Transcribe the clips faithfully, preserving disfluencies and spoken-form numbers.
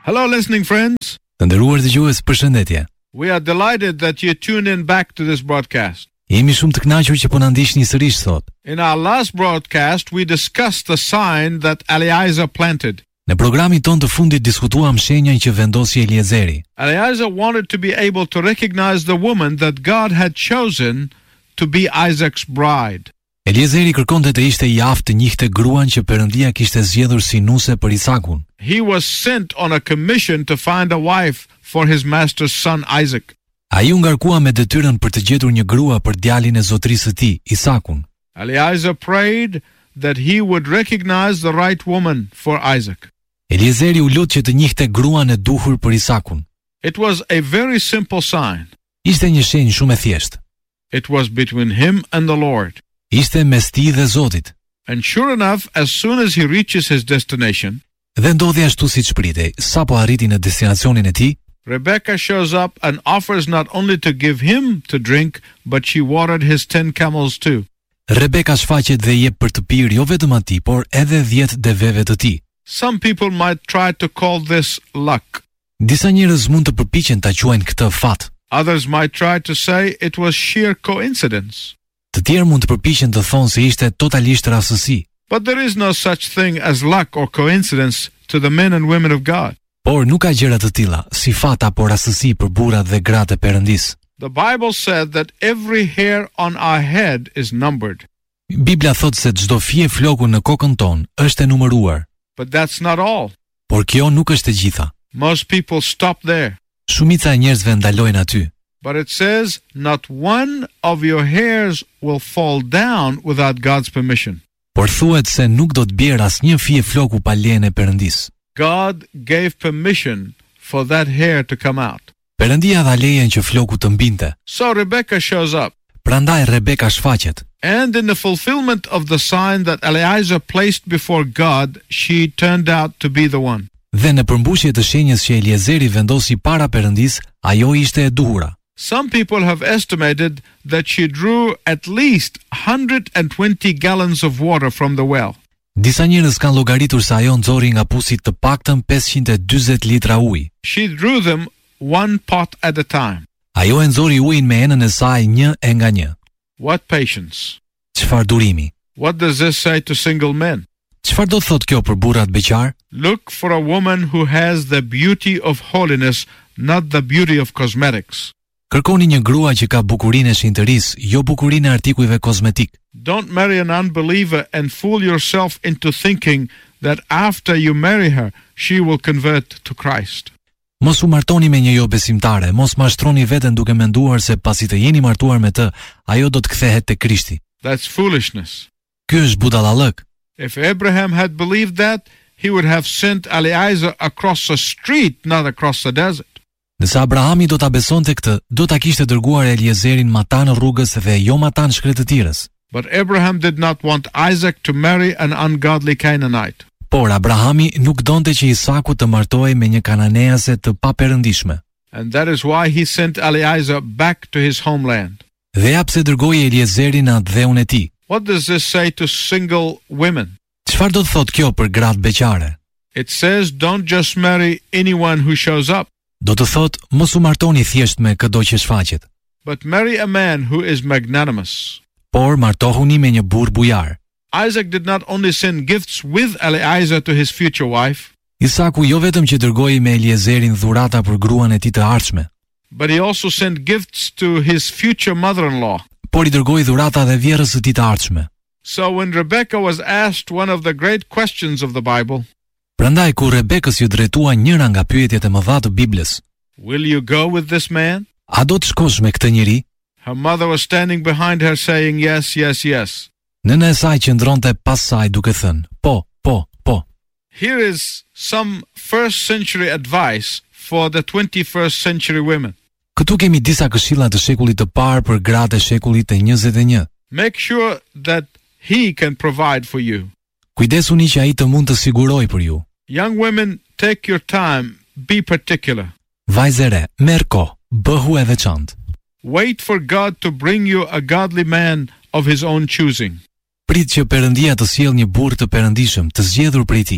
Hello listening friends. Të nderuar dëgjues, përshëndetje. We are delighted that you tune in back to this broadcast. Jemi shumë të kënaqur që po na ndiqni sërish sot. In our last broadcast we discussed the sign that Eliezer planted. Në programin ton të fundit diskutuam shenjën që vendosi Eliezeri. Eliezer wanted to be able to recognize the woman that God had chosen to be Isaac's bride. Eliezeri kërkonte të ishte i aftë të njihte gruan që Perëndia kishte zgjedhur si nuse për Isakun. He was sent on a commission to find a wife for his master's son Isaac. Ai u ngarkua me detyrën për të gjetur një grua për djalin e zotrisë së tij, Isakun. Eliezer prayed that he would recognize the right woman for Isaac. Eliezeri u lut që të njihte gruan e duhur për Isakun. It was a very simple sign. Ishte një shenjë shumë e thjeshtë. It was between him and the Lord. Ishte mes tij dhe Zotit. And sure enough, as soon as he reaches his destination, dhe ndodhi ashtu siç pritej, sapo arriti në destinacionin e tij, Rebecca shows up and offers not only to give him to drink, but she watered his ten camels too. Rebeka shfaqet dhe jep për të pirë jo vetëm atij, por edhe dhjetë deveve të tij. Some people might try to call this luck. Disa njerëz mund të përpiqen ta quajnë këtë fat. Others might try to say it was sheer coincidence. Të tjerë mund të përpiqen të thonë se ishte totalisht rastësi. But there is no such thing as luck or coincidence to the men and women of God. Por nuk ka gjëra të tilla si fat apo rastësi për burrat dhe gratë e Perëndisë. The Bible said that every hair on our head is numbered. Bibla thotë se çdo fije floku në kokën tonë është e numëruar. But that's not all. Por kjo nuk është e gjitha. Most people stop there. Shumica e njerëzve ndalojnë aty. But it says not one of your hairs will fall down without God's permission. Por thuhet se nuk do të bjerë asnjë fije floku pa lejen e Perëndisë. God gave permission for that hair to come out. Perëndia dha lejen që floku të mbinte. So Rebecca shows up. Prandaj Rebeka shfaqet. And in the fulfillment of the sign that Eliezer placed before God, she turned out to be the one. Dhe në përmbushje të shenjës që Eliezeri vendosi para Perëndisë, ajo ishte e duhura. Some people have estimated that she drew at least one hundred twenty gallons of water from the well. Disa njerëz kanë llogaritur se ajo nxorri nga pusi të paktën pesëqind e dyzet litra ujë. She drew them one pot at a time. Ajo e nxorri ujin me enën e saj një e nga një. What patience. Çfarë durimi. What does this say to single men? Çfarë do të thotë kjo për burrat beqar? Look for a woman who has the beauty of holiness, not the beauty of cosmetics. Kërkoni një grua që ka bukurinë e shinjtërisë, jo bukurinë e artikujve kozmetik. Don't marry an unbeliever and fool yourself into thinking that after you marry her, she will convert to Christ. Mos u martoni me një jo besimtare, mos mashtroni veten duke menduar se pasi të jeni martuar me të, ajo do të kthehet te Krishti. That's foolishness. Ky është budallallëk. If Abraham had believed that, he would have sent Eliezer across the street, not across the desert. Nëse Abrahami do ta besonte këtë, do ta kishte dërguar Eliezerin matan rrugës dhe jo matan shkretëtirës. But Abraham did not want Isaac to marry an ungodly Canaanite. Por Abrahami nuk donte që Isaku të martohej me një kananease të paperëndishme. And that is why he sent Eliezer back to his homeland. Dhe ja pse dërgoi Eliezerin në dheun e tij. What does this say to single women? Çfarë do të thotë kjo për gratë beqare? It says don't just marry anyone who shows up. Do të thotë mos u martoni thjesht me çdo që shfaqet. But marry a man who is magnanimous. Por martohuni me një burr bujar. Isaac did not only send gifts with Eliezer to his future wife. Isaku jo vetëm që dërgoi me Eliezerin dhurata për gruan e tij të ardhshme, but he also sent gifts to his future mother-in-law. Por i dërgoi dhurata dhe vjerrës së tij të ardhshme. So when Rebecca was asked one of the great questions of the Bible, prandaj kur Rebekës ju drejtua njëra nga pyetjet e mëdha të Biblës, will you go with this man? A do të shkosh me këtë njeri? Her mother was standing behind her saying yes, yes, yes. Nëna e saj qëndronte pas saj duke thënë, po, po, po. Here is some first century advice for the twenty-first century women. Këtu kemi disa këshilla të shekullit të parë për gratë e shekullit të njëzet e një. Make sure that he can provide for you. Kujdesuni që ai të mund të sigurojë për ju. Young women, take your time, be particular. Vajzere, merr kohë, bëhu e veçantë. Wait for God to bring you a godly man of his own choosing. Prit që Perëndia të sjellë një burr të perëndishëm, të zgjedhur prej tij.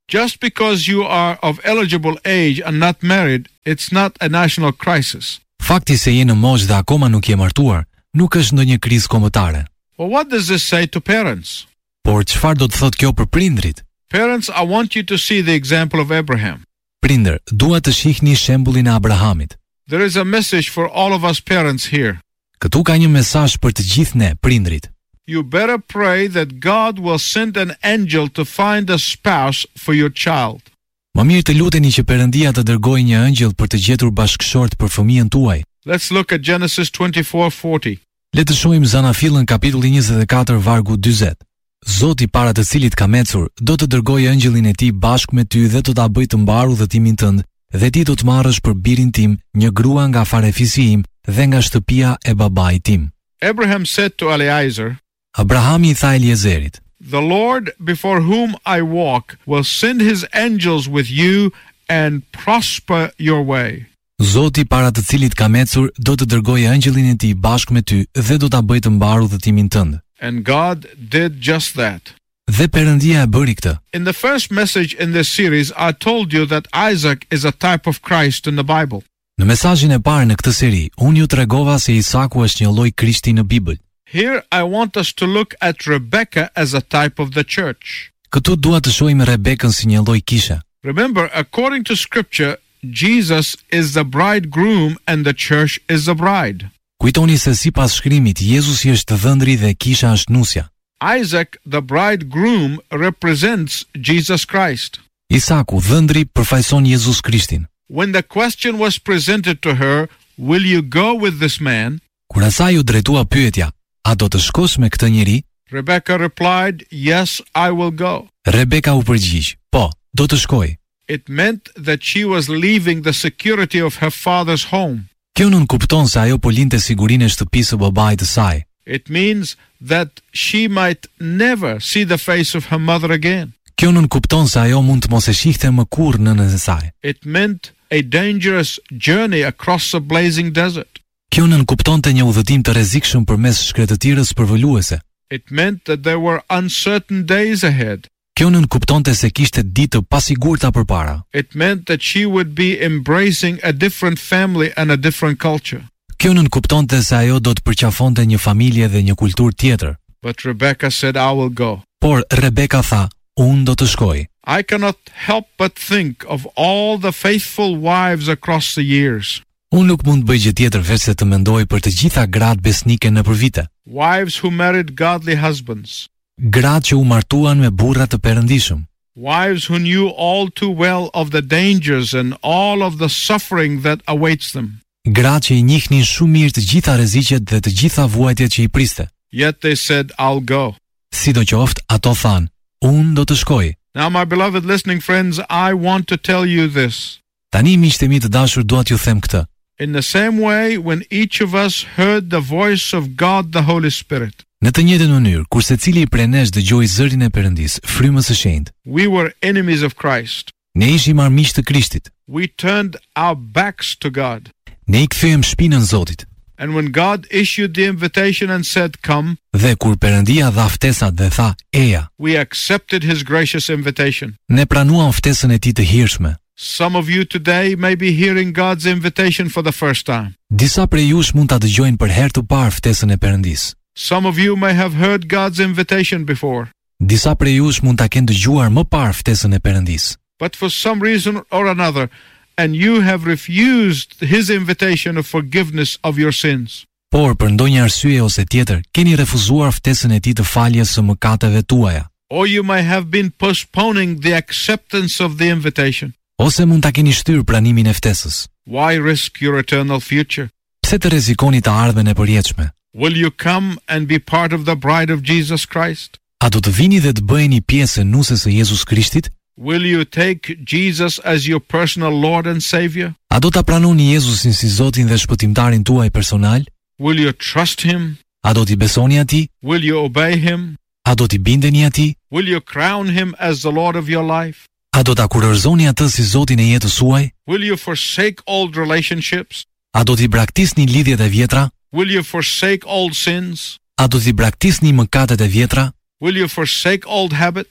Just because you are of eligible age and not married, it's not a national crisis. Fakti se je në moshë dhe akoma nuk je martuar, nuk është ndonjë krizë kombëtare. Well, what does this say to parents? Por çfarë do të thotë kjo për prindrit? Parents, I want you to see the example of Abraham. Prindër, dua të shihni shembullin e Abrahamit. There is a message for all of us parents here. Këtu ka një mesazh për të gjithë ne, prindrit. You better pray that God will send an angel to find a spouse for your child. Më mirë të luteni që Perëndia të dërgojë një ëngjël për të gjetur bashkëshort për fëmijën tuaj. Let's look at Genesis twenty-four forty. Le të shohim Zanafillën kapitulli njëzet e katër vargu dyzet. Zoti para të cilit ka ecur, do të dërgojë ëngjëllin e tij bashkë me ty dhe do ta bëjë të mbarë udhëtimin tënd, dhe ti do të marrësh për birin tim një grua nga farefisi im dhe nga shtëpia e babait tim. Abraham said to Eliezer, Abrahami i tha Eliezerit, The Lord before whom I walk will send his angels with you and prosper your way. Zoti para të cilit ka ecur do të dërgojë ëngjëllin e tij bashkë me ty dhe do ta bëjë të mbarë udhëtimin tënd. And God did just that. Dhe Perëndia e bëri këtë. In the first message in this series, I told you that Isaac is a type of Christ in the Bible. Në mesazhin e parë në këtë seri, unë ju tregova se Isaku është një lloj Krishti në Bibël. Here I want us to look at Rebecca as a type of the church. Këtu dua të shohim Rebekën si një lloj kishe. Remember, according to scripture, Jesus is the bridegroom and the church is the bride. Kujtoni se sipas shkrimit, Jezusi është dhëndri dhe kisha është nusja. Isaac, the bridegroom, represents Jesus Christ. Isaku, dhëndri, përfaqëson Jezus Krishtin. When the question was presented to her, will you go with this man? Kur asaj u drejtua pyetja, a do të shkosh me këtë njeri? Rebecca replied, yes, I will go. Rebeka u përgjigj, po, do të shkoj. It meant that she was leaving the security of her father's home. Kjo nuk kupton se ajo po linte sigurinë e shtëpisë së babait të saj. It means that she might never see the face of her mother again. Kjo nuk kupton se ajo mund të mos e shihte më kurrë nënën e saj. It meant a dangerous journey across a blazing desert. Kjo nuk kuptonte një udhëtim të rrezikshëm përmes shkretëtirës përvoluese. It meant that there were uncertain days ahead. Kjo nuk kuptonte se kishte ditë të pasigurta përpara. It meant that she would be embracing a different family and a different culture. Kjo nuk kuptonte se ajo do të përqafonte një familje dhe një kulturë tjetër. But Rebecca said, I will go. Por Rebeka tha, unë do të shkoj. I cannot help but think of all the faithful wives across the years. Unë nuk mund të bëj gjë tjetër veç se të mendoj për të gjitha gratë besnike nëpër vite. Wives who married godly husbands. Gratë që u martuan me burra të perëndishëm. Wives who knew all too well of the dangers and all of the suffering that awaits them. Gratë që i njihnin shumë mirë të gjitha rreziqet dhe të gjitha vuajtjet që i priste. Yet they said, I'll go. Sidoqoftë, ato thanë, unë do të shkoj. Now, my beloved listening friends, I want to tell you this. Tani miqtë mi të dashur, dua t'ju them këtë. In the same way, when each of us heard the voice of God the Holy Spirit, Në të njëjtën mënyrë, kur secili prej nesh dëgjoi zërin e Perëndisë, frymës së shenjtë, we were enemies of Christ. ne ishim armiq të Krishtit. We turned our backs to God. Ne i kthyem shpinën Zotit. And when God issued the invitation and said, come, Dhe kur Perëndia dha ftesat dhe tha, eja, we accepted his gracious invitation. ne pranuam ftesën e tij të hirshme. Some of you today may be hearing God's invitation for the first time. Disa prej jush mund ta dëgjojnë për herë të parë ftesën e Perëndisë. Some of you may have heard God's invitation before. Disa prej jush mund ta kenë dëgjuar më parë ftesën e Perëndisë. But for some reason or another, and you have refused his invitation of forgiveness of your sins. Por për ndonjë arsye ose tjetër, keni refuzuar ftesën e tij të faljes së mëkateve tuaja. Or you may have been postponing the acceptance of the invitation. Ose mund ta keni shtyr pranimin e ftesës. Why risk your eternal future? Pse të rrezikoni të ardhmen e përjetshme? Will you come and be part of the bride of Jesus Christ? A do të vini dhe të bëheni pjesë e nusës së Jezus Krishtit? Will you take Jesus as your personal Lord and Savior? A do ta pranoni Jezusin si Zotin dhe shpëtimtarin tuaj personal? Will you trust him? A do t'i besoni atij? Will you obey him? A do t'i bindeni atij? Will you crown him as the Lord of your life? A do ta kurorëzoni atë si Zotin e jetës suaj? Will you forsake old relationships? A do t'i braktisni lidhjet e vjetra? Will you forsake old sins? A do t'i braktisni mëkatet e vjetra? Will you forsake old habits?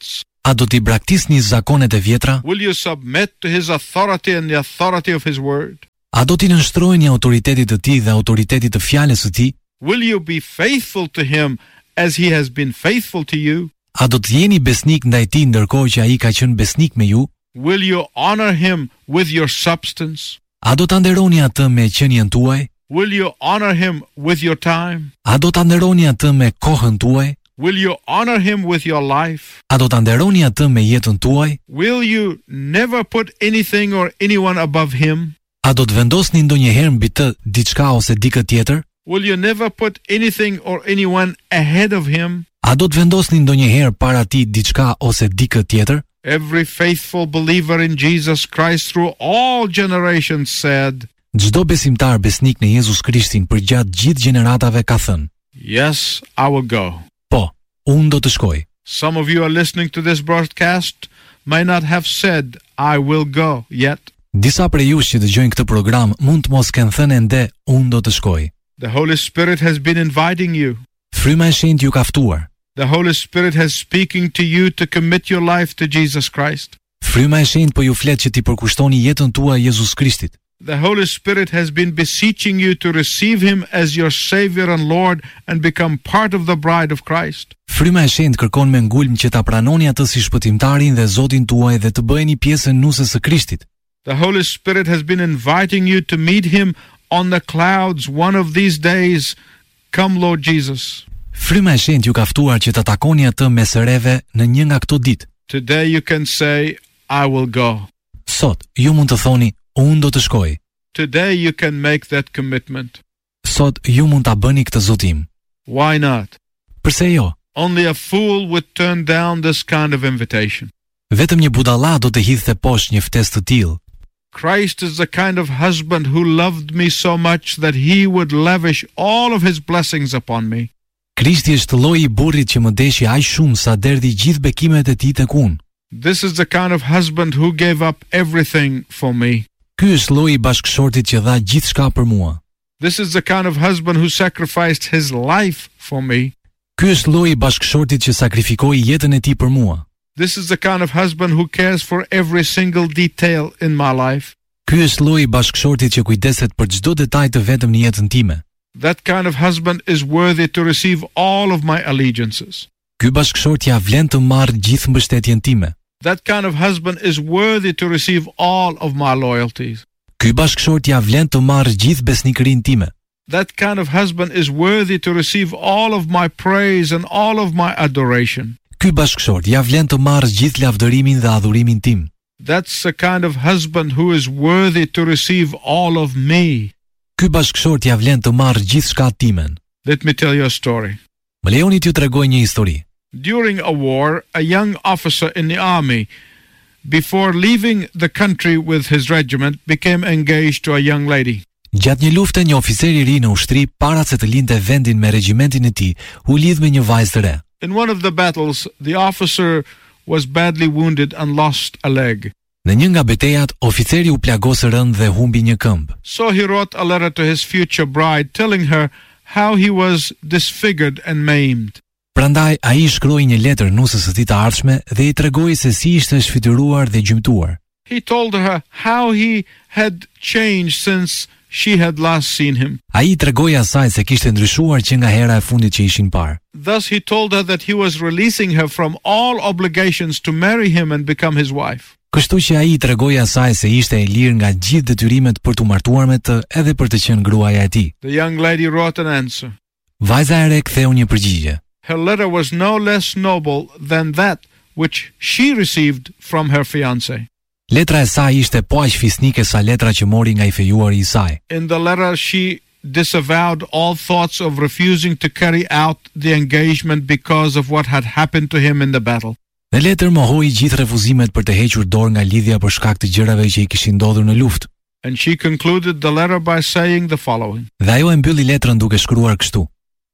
A do t'i braktisni zakonet e vjetra? Will you submit to his authority and the authority of his word? A do t'i nënshtrojeni autoritetit të tij dhe autoritetit të fjalës së tij? Will you be faithful to him as he has been faithful to you? A do të jeni besnik ndaj tij ndërkohë që ai ka qenë besnik me ju? Will you honor him with your substance? A do ta nderoni atë me qenien tuaj? Will you honor him with your time? A do ta nderoni atë me kohën tuaj? Will you honor him with your life? A do ta nderoni atë me jetën tuaj? Will you never put anything or anyone above him? A do të vendosni ndonjëherë mbi të diçka ose dikë tjetër? Will you never put anything or anyone ahead of him? A do të vendosni ndonjëherë para tij diçka ose dikë tjetër? Every faithful believer in Jesus Christ through all generations said, Çdo besimtar besnik në Jezus Krishtin përgjatë gjithë gjeneratave ka thënë, yes, I will go. po, unë do të shkoj. Some of you are listening to this broadcast may not have said, I will go yet. Disa prej jush që dëgjojnë këtë program mund të mos kenë thënë ende unë do të shkoj. The Holy Spirit has been inviting you. Fryma e shenjtë ju ka ftuar. The Holy Spirit has speaking to you to commit your life to Jesus Christ. Fryma e shenjtë po ju flet që ti përkushtoni jetën tuaj Jezus Krishtit. The Holy Spirit has been beseeching you to receive him as your Savior and Lord and become part of the bride of Christ. Fryma e shenjtë kërkon me ngulm që ta pranoni atë si shpëtimtarin dhe Zotin tuaj dhe të bëheni pjesë e nusës së Krishtit. The Holy Spirit has been inviting you to meet him on the clouds one of these days. Come, Lord Jesus. Fryma e shenjtë ju ka ftuar që ta takoni atë me sëreve në një nga këto ditë. Today you can say, I will go. Sot, ju mund të thoni, unë do të shkoj. Today you can make that commitment. Sot, ju mund ta bëni këtë zotim. Why not? Përse jo? Only a fool would turn down this kind of invitation. Vetëm një budalla do të hidhte poshtë një ftesë të tillë. Christ is the kind of husband who loved me so much that he would lavish all of his blessings upon me. Krishti është lloji i burrit që më deshi aq shumë sa derdhi gjithë bekimet e tij tek unë. This is the kind of husband who gave up everything for me. Ky është lloji i bashkëshortit që dha gjithçka për mua. This is the kind of husband who sacrificed his life for me. Ky është lloji i bashkëshortit që sakrifikoi jetën e tij për mua. This is the kind of husband who cares for every single detail in my life. Ky është lloji i bashkëshortit që kujdeset për çdo detaj të vetëm në jetën time. That kind of husband is worthy to receive all of my allegiances. Ky bashkëshort ja vlen të marrë gjithë mbështetjen time. That kind of husband is worthy to receive all of my loyalties. Ky bashkëshort ja vlen të marrë gjithë besnikërinë time. That kind of husband is worthy to receive all of my praise and all of my adoration. Ky bashkëshort ja vlen të marrë gjithë lavdërimin dhe adhurimin tim. That's the kind of husband who is worthy to receive all of me. Ky bashkëshort ja vlen të marrë gjithçka timen. Let me tell you a story. Më lejoni t'ju tregoj një histori. During a war, a young officer in the army, before leaving the country with his regiment, became engaged to a young lady. Gjatë një lufte, një oficer i ri në ushtri, para se të lindte vendin me regjimentin e tij, u lidh me një vajzë të re. In one of the battles, the officer was badly wounded and lost a leg. Në një nga betejat, oficeri u plagosë rënd dhe humbi një këmbë. So he wrote a letter to his future bride telling her how he was disfigured and maimed. Prandaj ai shkroi një letër nusës së tij të ardhshme dhe i tregoi se si ishte shfrytëruar dhe gjymtuar. He told her how he had changed since she had last seen him. Ai i tregoi asaj se kishte ndryshuar që nga hera e fundit që ishin parë. Thus he told her that he was releasing her from all obligations to marry him and become his wife. Kështu që ai i tregoi asaj se ishte e lirë nga gjithë detyrimet për t'u martuar me të edhe për të qenë gruaja e tij. The young lady wrote an answer. Vajza e re ktheu një përgjigje. Her letter was no less noble than that which she received from her fiancé. Letra e saj ishte po aq fisnike sa letra që mori nga i fejuari i saj. In the letter she disavowed all thoughts of refusing to carry out the engagement because of what had happened to him in the battle. Në letër mohoi gjithë refuzimet për të hequr dorë nga lidhja për shkak të gjërave që i kishin ndodhur në luftë. And she concluded the letter by saying the following. Dhe ajo e mbylli letrën duke shkruar kështu: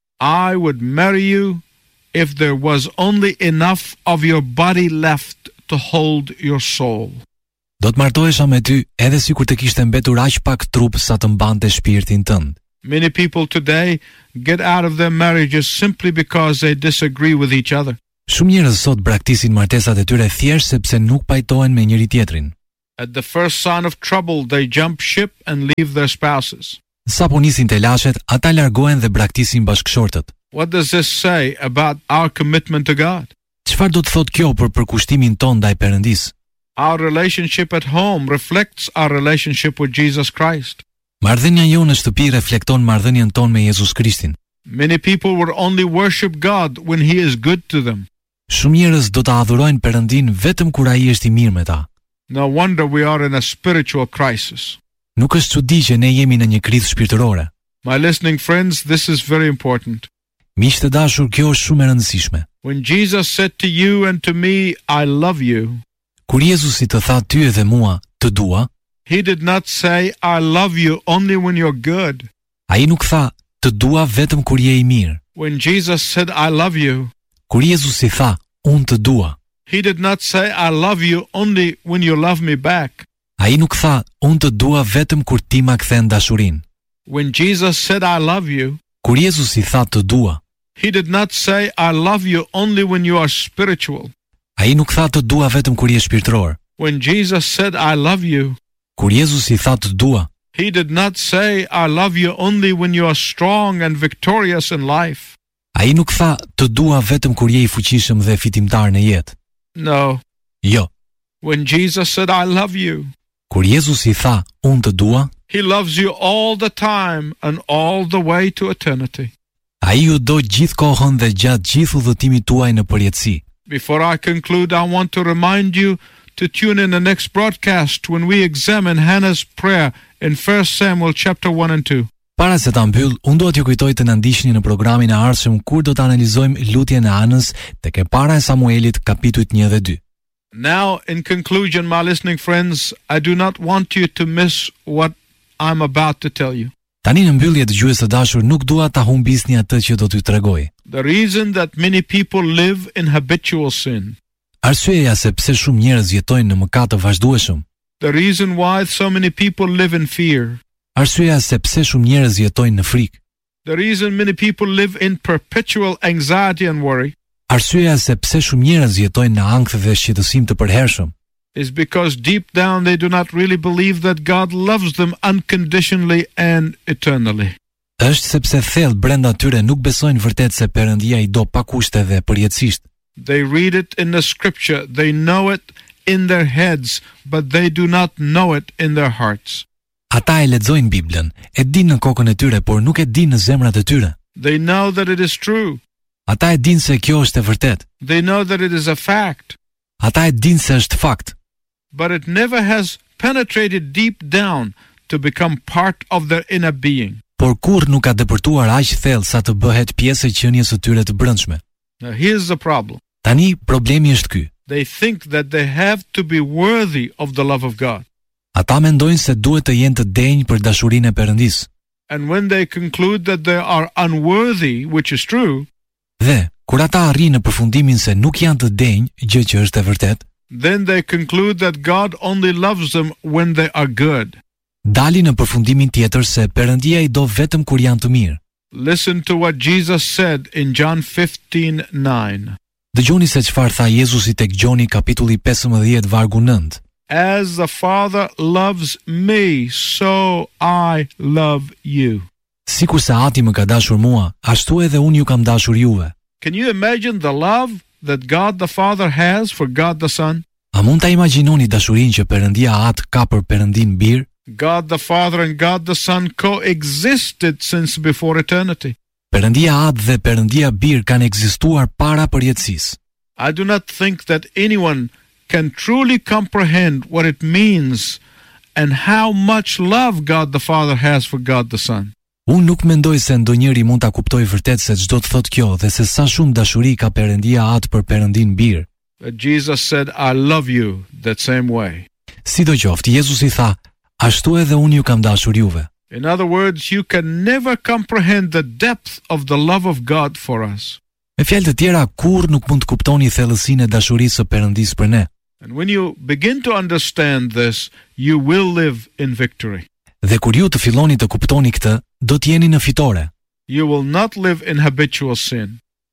I would marry you if there was only enough of your body left to hold your soul. Do të martohesha me ty edhe sikur të kishte mbetur aq pak trup sa të mbante shpirtin tënd. Many people today get out of their marriages simply because they disagree with each other. Shumë njerëz sot braktisin martesat e tyre thjesht sepse nuk pajtohen me njëri tjetrin. At the first sign of trouble, they jump ship and leave their spouses. Sa po nisin të lashet, ata largohen dhe braktisin bashkëshortët. What does this say about our commitment to God? Çfarë do të thotë kjo për përkushtimin ton ndaj Perëndis? Our relationship at home reflects our relationship with Jesus Christ. Marrëdhënia jonë në shtëpi reflekton marrëdhënien tonë me Jezus Krishtin. Many people will only worship God when He is good to them. Shumë njerëz do ta adhurojnë Perëndin vetëm kur ai është i mirë me ta. No wonder we are in a spiritual crisis. Nuk është çudi që ne jemi në një krizë shpirtërore. My listening friends, this is very important. Miq të dashur, kjo është shumë e rëndësishme. When Jesus said to you and to me, I love you, Kur Jezusi të tha ty dhe mua, të dua, He did not say, I love you only when you're good. ai nuk tha, të dua vetëm kur je i mirë. When Jesus said, I love you, Kur Jezusi tha, unë të dua, He did not say, I love you only when you love me back. ai nuk tha, unë të dua vetëm kur ti ma kthen dashurinë. When Jesus said, I love you, Kur Jezusi tha të dua, He did not say, I love you only when you are spiritual. ai nuk tha të dua vetëm kur je shpirtëror. When Jesus said, I love you, Kur Jezusi tha të dua, He did not say, I love you only when you are strong and victorious in life. ai nuk tha të dua vetëm kur je i fuqishëm dhe fitimtar në jetë. No. Jo, When Jesus said, I love you, kur Jezusi tha, unë të dua, He loves you all the time and all the way to eternity. ai ju do gjithë kohën dhe gjatë gjithë udhëtimit tuaj në përjetësi. Before I conclude, I want to remind you to tune in the next broadcast when we examine Hannah's prayer in First Samuel chapter one and two. Para se ta mbyll, unë dua t'ju kujtoj të na ndiqni në programin e ardhshëm kur do të analizojmë lutjen e Anës tek e para e Samuelit kapitujt një dhe dy. Now, in conclusion, my listening friends, I do not want you to miss what I'm about to tell you. Tani në mbyllje dëgjues të dashur, nuk dua ta humbisni atë që do t'ju tregoj. The reason that many people live in habitual sin, Arsyeja se pse shumë njerëz jetojnë në mëkat të vazhdueshëm. the reason why so many people live in fear, Arsyeja se pse shumë njerëz jetojnë në frikë. the reason many people live in perpetual anxiety and worry, Arsyeja se pse shumë njerëz jetojnë në ankth dhe shqetësim të përhershëm. is because deep down they do not really believe that God loves them unconditionally and eternally. Është sepse thellë brenda tyre nuk besojnë vërtet se Perëndia i do pa kushte dhe përjetësisht. They read it in the scripture, they know it in their heads, but they do not know it in their hearts. Ata e lexojnë Biblën, e dinë në kokën e tyre, por nuk e dinë në zemrat e tyre. They know that it is true. Ata e dinë se kjo është e vërtet. They know that it is a fact, Ata e dinë se është fakt, but it never has penetrated deep down to become part of their inner being. por kur nuk ka depërtuar aq thellë sa të bëhet pjesë e qenies së tyre të brendshme. Now here's the problem. Tani problemi është ky. They think that they have to be worthy of the love of God. Ata mendojnë se duhet të jenë të denjë për dashurinë e Perëndisë. And when they conclude that they are unworthy, which is true, Dhe kur ata arrin në përfundimin se nuk janë të denjë, gjë që është e vërtetë, then they conclude that God only loves them when they are good. dalin në përfundimin tjetër se Perëndia i do vetëm kur janë të mirë. Listen to what Jesus said in John fifteen nine. Dëgjoni se çfarë tha Jezusi tek Gjoni kapitulli pesëmbëdhjetë vargu nëntë. As the Father loves me, so I love you. Sikur se Ati më ka dashur mua, ashtu edhe unë ju kam dashur juve. Can you imagine the love that God the Father has for God the Son? A mund ta imagjinoni dashurinë që Perëndia Atë ka për Perëndin Bir? God the Father and God the Son coexisted since before eternity. Perëndia Atë dhe Perëndia Bir kanë ekzistuar para përjetësisë. I do not think that anyone can truly comprehend what it means and how much love God the Father has for God the Son. Unë nuk mendoj se ndonjëri mund ta kuptojë vërtet se çdo të thotë kjo dhe se sa shumë dashuri ka Perëndia Atë për Perëndin Bir. But Jesus said, I love you that same way. Sidoqoftë, Jezusi tha, ashtu edhe unë ju kam dashur juve. In other words, you can never comprehend the depth of the love of God for us. Me fjalë të tjera, kurrë nuk mund të kuptoni thellësinë e dashurisë së Perëndisë për ne. And when you begin to understand this, you will live in victory. Dhe kur ju të filloni të kuptoni këtë, do të jeni në fitore. You will not live in habitual sin.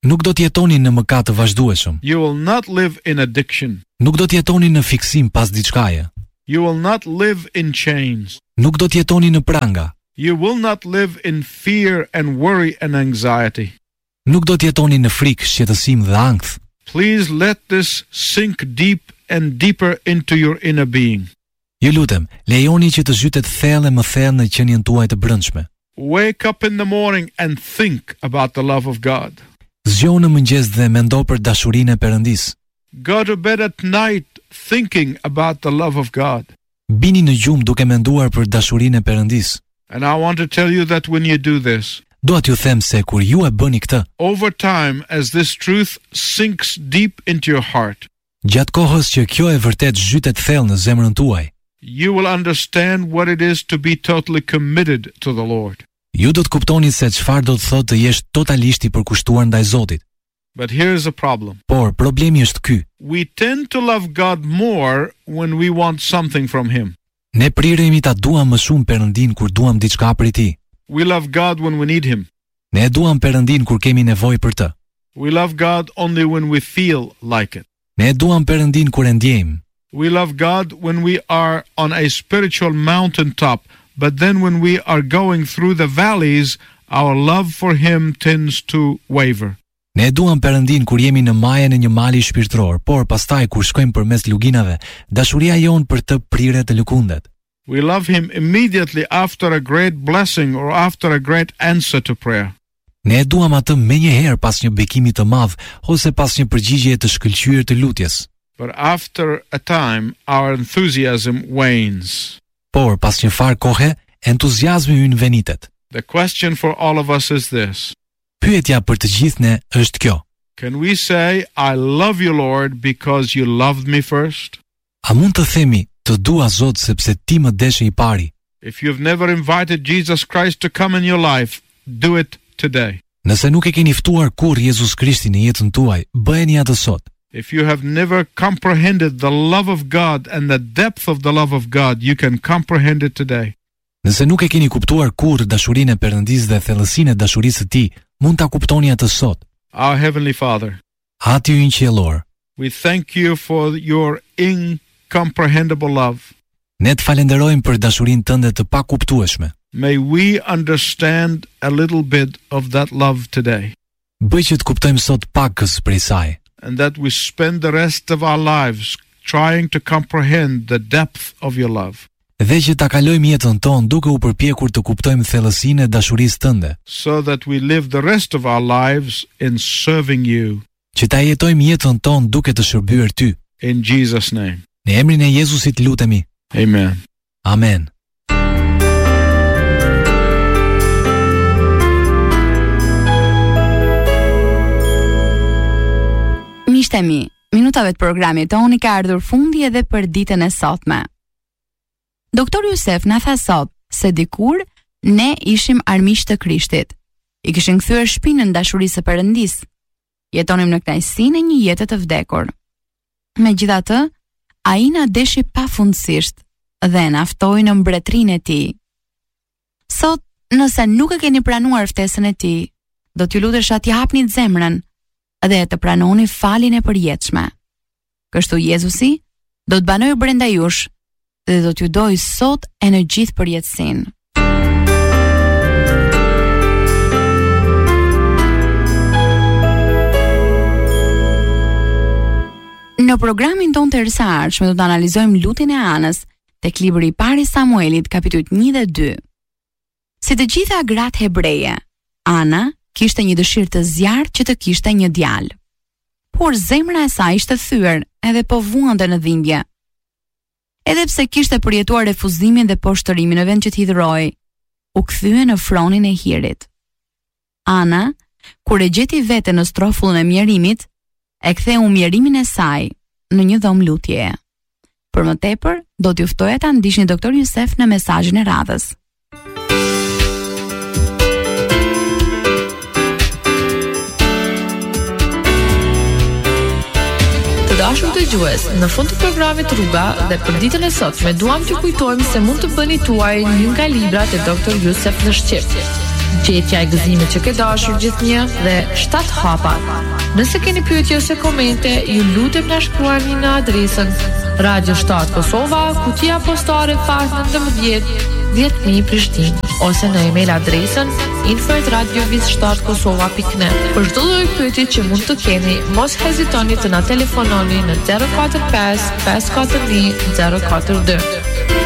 Nuk do të jetoni në mëkat të vazhdueshëm. You will not live in addiction. Nuk do të jetoni në fiksim pas diçkaje. You will not live in chains. Nuk do të jetoni në pranga. You will not live in fear and worry and anxiety. Nuk do të jetoni në frikë, shqetësim dhe ankth. Please let this sink deep and deeper into your inner being. Ju lutem, lejoni që të zhytet thellë më thellë në qenien tuaj të brendshme. Wake up in the morning and think about the love of God. Zgjohu në mëngjes dhe mendo për dashurinë e Perëndis. Go to bed at night thinking about the love of God. Bini në gjumë duke menduar për dashurinë e Perëndis. And I want to tell you that when you do this, Dua t'ju them se kur ju e bëni këtë, over time, as this truth sinks deep into your heart, gjatë kohës që kjo e vërtet zhytet thellë në zemrën tuaj, you will understand what it is to be totally committed to the Lord. ju do të kuptoni se çfarë do të thotë të jesh totalisht i përkushtuar ndaj Zotit. But here's a problem. Por problemi është ky. We tend to love God more when we want something from Him. Ne priremi ta duam më shumë Perëndin kur duam diçka prej Tij. We love God when we need Him. Ne e duam Perëndin kur kemi nevojë për të. We love God only when we feel like it. Ne e duam Perëndin kur e ndjejmë. We love God when we are on a spiritual mountaintop, but then when we are going through the valleys, our love for Him tends to waver. Ne e duam Perëndin kur jemi në majën e një mali shpirtëror, por pastaj kur shkojmë përmes luginave, dashuria jon për të prirë të lëkundet. We love Him immediately after a great blessing or after a great answer to prayer. Ne e duam atë menjëherë pas një bekimi të madh ose pas një përgjigjeje të shkëlqyer të lutjes. But after a time, our enthusiasm wanes. Por pas një farë kohe, entuziazmi ynë venitet. The question for all of us is this. Pyetja për të gjithë ne është kjo. Can we say, I love you, Lord, because you loved me first? A mund të themi, të dua Zot sepse ti më deshe i pari? If you've never invited Jesus Christ to come in your life, do it today. Nëse nuk e keni ftuar kurrë Jezus Krishtin në jetën tuaj, bëheni atë sot. If you have never comprehended the love of God and the depth of the love of God, you can comprehend it today. Nëse nuk e keni kuptuar kurrë dashurinë e Perëndisë dhe thellësinë e dashurisë së Tij, mund ta kuptoni atë sot. Our Heavenly Father, Ati ynë qiellor, we thank you for your incomprehensible love. ne të falenderojmë për dashurinë tënde të pakuptueshme. May we understand a little bit of that love today, Bëj që të kuptojmë sot pakës prej saj, and that we spend the rest of our lives trying to comprehend the depth of your love, dhe që ta kalojmë jetën tonë duke u përpjekur të kuptojmë thellësinë e dashurisë tënde, so that we live the rest of our lives in serving you. që ta jetojmë jetën tonë duke të shërbyer ty. In Jesus' name, Në emrin e Jezusit lutemi. amen. Amen. Miqtemi, minutave të programit toni ka ardhur fundi edhe për ditën e sotme. Doktor Jusef na tha sot se dikur ne ishim armiq të Krishtit. I kishim kthyer shpinën dashurisë së Perëndisë. Jetonim në kënaqësinë e një jete të vdekur. Megjithatë, ai na deshi pafundësisht dhe na ftoi në mbretërinë e tij. Sot, nëse nuk e keni pranuar ftesën e tij, do t'ju lutesha t'i hapni zemrën dhe të pranoni faljen e përjetshme. Kështu Jezusi do të banojë brenda jush dhe do t'ju dojë sot e në gjithë përjetësinë. Në programin ton të rësarshme do të analizojmë lutjen e Anës tek libri i parë i Samuelit, kapitujt një dhe dy. Si të gjitha gratë hebreje, Ana kishte një dëshirë të zjarrt që të kishte një djalë. Por zemra e saj ishte thyer edhe po vuante në dhimbje. Edhe pse kishte përjetuar refuzimin dhe poshtërimin në vend që të hidhroi, u kthye në fronin e hirit. Ana, kur e gjeti veten në strofullën e mjerimit, e ktheu mjerimin e saj në një dhomë lutjeje. Për më tepër, do t'ju ftoja ta ndiqni doktor Jusef në mesazhin e radhës. Të dashur dëgjues, në fund të programit Rruga dhe për ditën e sotme duam t'ju kujtojmë se mund të bëni tuaj një nga librat e doktor Jusef në shqip. Gjetja e gëzimit që ke dashur gjithnjë dhe shtat hapat. Nëse keni pyetje ose komente, ju lutem na shkruani në adresën Radio shtat Kosova, kutia postare faq nëntëmbëdhjetë dhjetë mijë Prishtinë, ose në email adresën info at radioviz shtat kosova pikë net. Për çdo lloj pyetje që mund të keni, mos hezitoni të na telefononi në zero katër pesë pesë katër një zero katër dy.